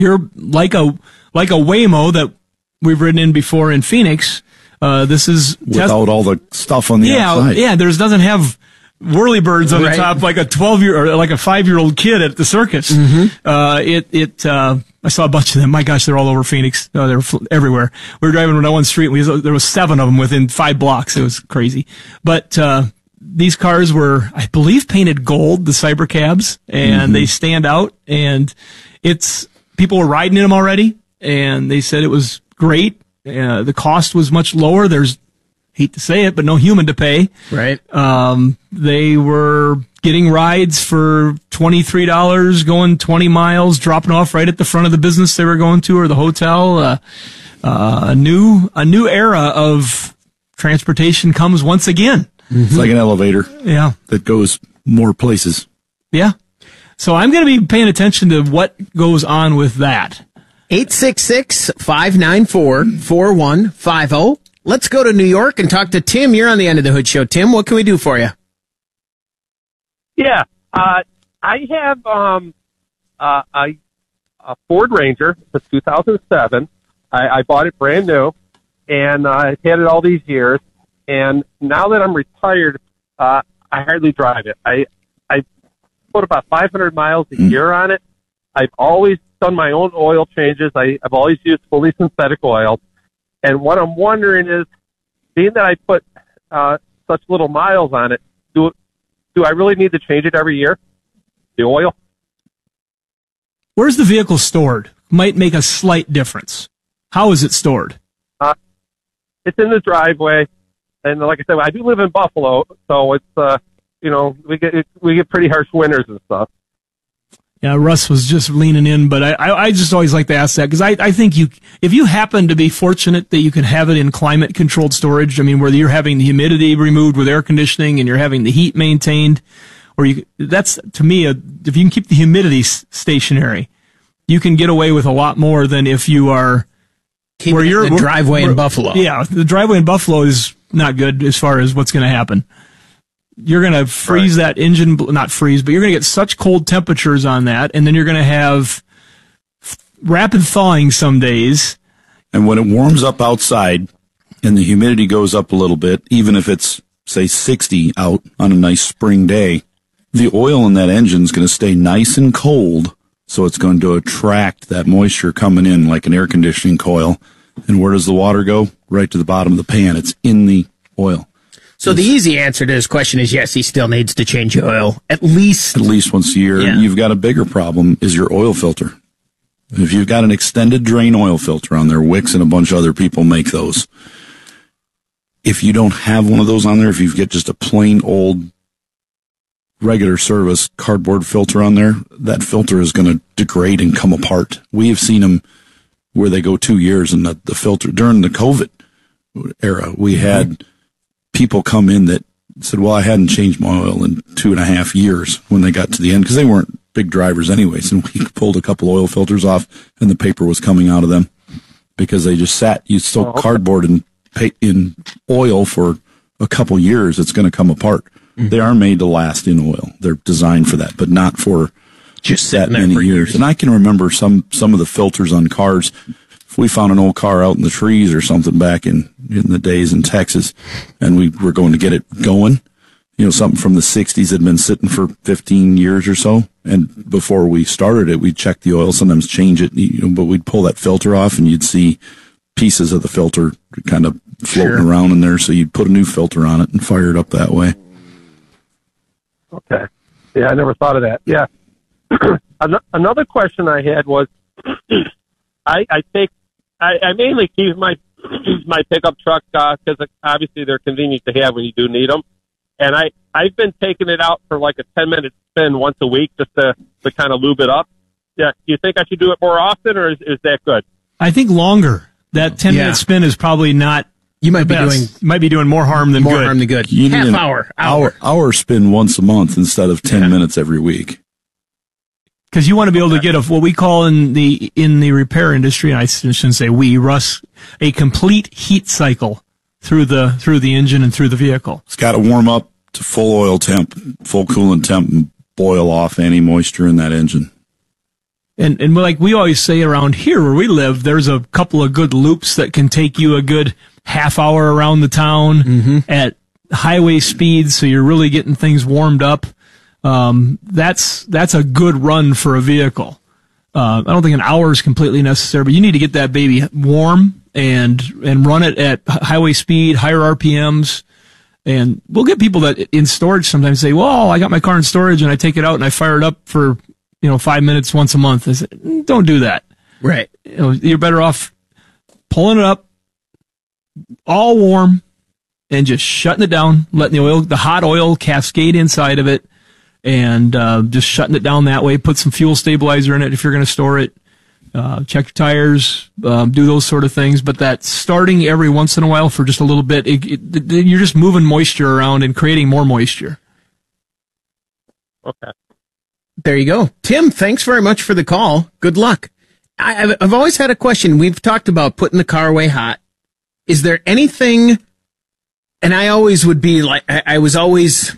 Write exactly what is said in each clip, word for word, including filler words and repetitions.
You're like a like a Waymo that we've ridden in before in Phoenix. Uh, this is without test- all the stuff on the yeah, outside. Yeah, there's doesn't have whirlybirds on right. the top like a twelve year or like a five year old kid at the circus. Mm-hmm. Uh, it it uh, I saw a bunch of them. My gosh, they're all over Phoenix. Uh, they're fl- everywhere. We were driving down one street. And we was, there was seven of them within five blocks. It was crazy. But uh, these cars were, I believe, painted gold. The Cybercabs, and mm-hmm. they stand out. And it's people were riding in them already, and they said it was great. Uh, the cost was much lower. There's, hate to say it, but no human to pay. Right. Um, they were getting rides for twenty-three dollars, going twenty miles, dropping off right at the front of the business they were going to or the hotel. Uh, uh, a new, a new era of transportation comes once again. Mm-hmm. It's like an elevator. Yeah. That goes more places. Yeah. So I'm going to be paying attention to what goes on with that. eight six six, five nine four, four one five zero. Let's go to New York and talk to Tim. You're on the End of the Hood Show. Tim, what can we do for you? Yeah, uh, I have um, uh, a, a Ford Ranger. It's a two thousand seven. I, I bought it brand new, and uh, I've had it all these years. And now that I'm retired, uh, I hardly drive it. I I put about five hundred miles a year on it. I've always done my own oil changes. I, I've always used fully synthetic oil. And what I'm wondering is, being that I put uh, such little miles on it, do do I really need to change it every year? The oil? Where's the vehicle stored? Might make a slight difference. How is it stored? Uh, it's in the driveway, and like I said, I do live in Buffalo, so it's uh, you know we get it, we get pretty harsh winters and stuff. Yeah, Russ was just leaning in, but I, I, I just always like to ask that because I, I think you, if you happen to be fortunate that you can have it in climate controlled storage, I mean, where you're having the humidity removed with air conditioning and you're having the heat maintained, or you, that's to me, a, if you can keep the humidity s- stationary, you can get away with a lot more than if you are Keep where you're the driveway in Buffalo. Yeah, the driveway in Buffalo is not good as far as what's going to happen. You're going to freeze right. that engine, not freeze, but you're going to get such cold temperatures on that, and then you're going to have rapid thawing some days. And when it warms up outside and the humidity goes up a little bit, even if it's, say, sixty out on a nice spring day, the oil in that engine is going to stay nice and cold, so it's going to attract that moisture coming in like an air conditioning coil. And where does the water go? Right to the bottom of the pan. It's in the oil. So the easy answer to this question is yes, he still needs to change the oil at least at least once a year. Yeah. You've got a bigger problem is your oil filter. If you've got an extended drain oil filter on there, Wix and a bunch of other people make those. If you don't have one of those on there, if you get just a plain old regular service cardboard filter on there, that filter is going to degrade and come apart. We have seen them where they go two years and the, the filter during the COVID era, we had people come in that said, well, I hadn't changed my oil in two and a half years when they got to the end because they weren't big drivers anyways. And we pulled a couple oil filters off and the paper was coming out of them because they just sat. You soak oh, okay. cardboard in, in oil for a couple years. It's going to come apart. Mm-hmm. They are made to last in oil. They're designed for that, but not for just that many years. years. And I can remember some, some of the filters on cars. If we found an old car out in the trees or something back in, in the days in Texas and we were going to get it going, you know, something from the sixties had been sitting for fifteen years or so. And before we started it, we'd check the oil, sometimes change it, you know, but we'd pull that filter off and you'd see pieces of the filter kind of floating sure. around in there. So you'd put a new filter on it and fire it up that way. Okay. Yeah, I never thought of that. Yeah. Another question I had was, I, I take, I, I mainly keep my my pickup truck because uh, obviously they're convenient to have when you do need them, and I I've been taking it out for like a ten minute spin once a week just to to kind of lube it up. Yeah, do you think I should do it more often, or is, is that good? I think longer. That ten yeah. minute spin is probably not. You might be best. doing you might be doing more harm than more good. harm than good. You Half need an hour, hour, hour, hour spin once a month instead of ten yeah. minutes every week. Because you want to be able to get a, what we call in the in the repair industry, and I shouldn't say we, Russ, a complete heat cycle through the through the engine and through the vehicle. It's got to warm up to full oil temp, full coolant temp, and boil off any moisture in that engine. And, and like we always say around here where we live, there's a couple of good loops that can take you a good half hour around the town mm-hmm. at highway speeds. So you're really getting things warmed up. Um, that's, that's a good run for a vehicle. Uh, I don't think an hour is completely necessary, but you need to get that baby warm and, and run it at highway speed, higher R P Ms. And we'll get people that in storage sometimes say, well, I got my car in storage and I take it out and I fire it up for, you know, five minutes once a month. I said, don't do that. Right. You know, you're better off pulling it up all warm and just shutting it down, letting the oil, the hot oil cascade inside of it. And uh, just shutting it down that way. Put some fuel stabilizer in it if you're going to store it. Uh, check your tires. Um, do those sort of things. But that starting every once in a while for just a little bit, it, it, it, you're just moving moisture around and creating more moisture. Okay. There you go. Tim, thanks very much for the call. Good luck. I, I've, I've always had a question. We've talked about putting the car away hot. Is there anything, and I always would be like, I, I was always...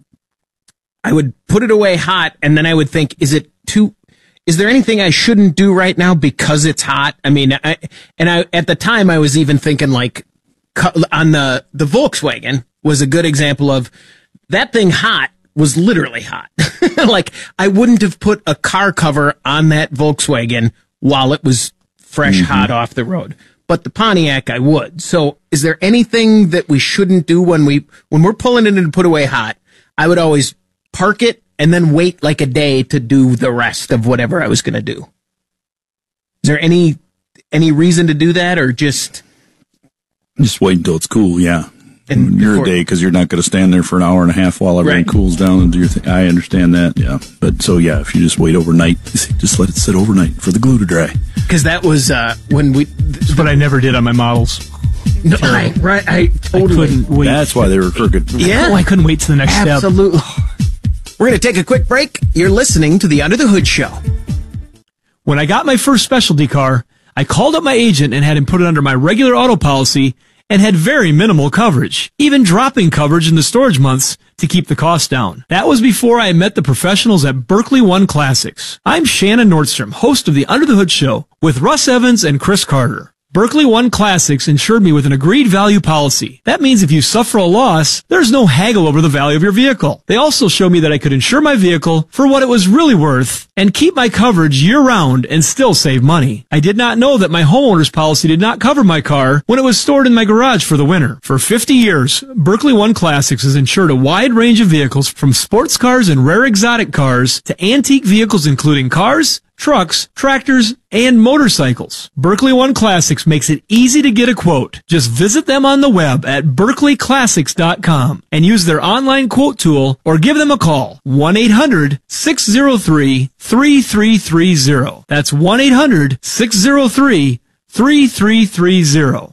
I would put it away hot, and then I would think, is it too, is there anything I shouldn't do right now because it's hot? I mean, I, and I, at the time I was even thinking like on the, the Volkswagen was a good example of that thing hot was literally hot. Like I wouldn't have put a car cover on that Volkswagen while it was fresh, mm-hmm. hot off the road. But the Pontiac I would. So is there anything that we shouldn't do when we, when we're pulling it in to put away hot? I would always park it and then wait like a day to do the rest of whatever I was going to do. Is there any any reason to do that, or just just wait until it's cool? Yeah, and you're a day because you're not going to stand there for an hour and a half while everything right. cools down and do your thing. I understand that. Yeah, but so yeah, if you just wait overnight, just let it sit overnight for the glue to dry. Because that was uh, when we. Th- but I never did on my models. No, I, right, I totally I couldn't wait. That's why they were crooked. Yeah, oh, I couldn't wait to the next Absolutely. step. Absolutely. We're going to take a quick break. You're listening to the Under the Hood Show. When I got my first specialty car, I called up my agent and had him put it under my regular auto policy and had very minimal coverage, even dropping coverage in the storage months to keep the cost down. That was before I met the professionals at Berkeley One Classics. I'm Shannon Nordstrom, host of the Under the Hood Show with Russ Evans and Chris Carter. Berkeley One Classics insured me with an agreed value policy. That means if you suffer a loss, there's no haggle over the value of your vehicle. They also showed me that I could insure my vehicle for what it was really worth and keep my coverage year-round and still save money. I did not know that my homeowner's policy did not cover my car when it was stored in my garage for the winter. For fifty years, Berkeley One Classics has insured a wide range of vehicles from sports cars and rare exotic cars to antique vehicles including cars, trucks, tractors, and motorcycles. Berkeley One Classics makes it easy to get a quote. Just visit them on the web at berkeley classics dot com and use their online quote tool or give them a call. one eight hundred six oh three three three three oh. That's one eight hundred six oh three three three three oh.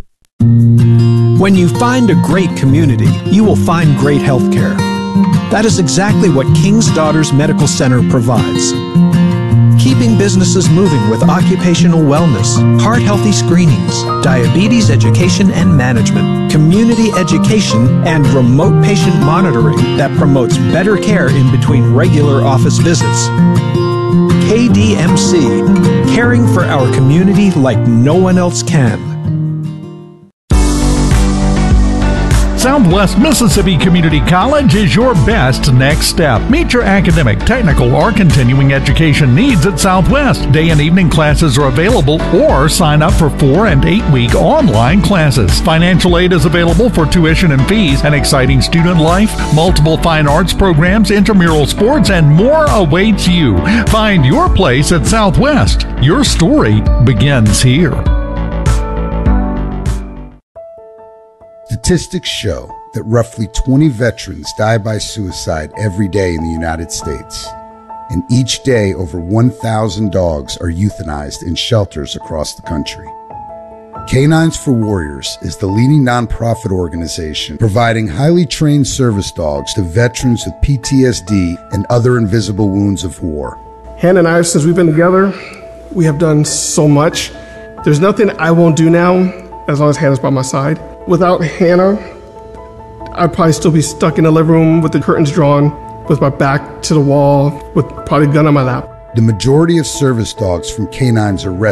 When you find a great community, you will find great health care. That is exactly what King's Daughters Medical Center provides. Keeping businesses moving with occupational wellness, heart-healthy screenings, diabetes education and management, community education, and remote patient monitoring that promotes better care in between regular office visits. K D M C, caring for our community like no one else can. Southwest Mississippi Community College is your best next step. Meet your academic, technical, or continuing education needs at Southwest. Day and evening classes are available, or sign up for four and eight week online classes. Financial aid is available for tuition and fees, an exciting student life, multiple fine arts programs, intramural sports, and more awaits you. Find your place at Southwest. Your story begins here. Statistics show that roughly twenty veterans die by suicide every day in the United States. And each day, over one thousand dogs are euthanized in shelters across the country. Canines for Warriors is the leading nonprofit organization providing highly trained service dogs to veterans with P T S D and other invisible wounds of war. Hannah and I, since we've been together, we have done so much. There's nothing I won't do now as long as Hannah's by my side. Without Hannah, I'd probably still be stuck in the living room with the curtains drawn, with my back to the wall, with probably a gun on my lap. The majority of service dogs from canines are